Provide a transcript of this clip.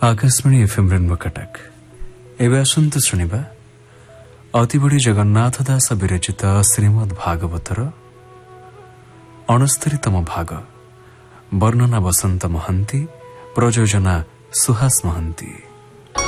Akashvani FM rainbow Cuttack एवं आसतु शुणा अतिबड़ी जगन्नाथ दास विरचित श्रीमद् भागवतर 69तम भाग वर्णना वसंत महंती प्रयोजना सुहास महंती।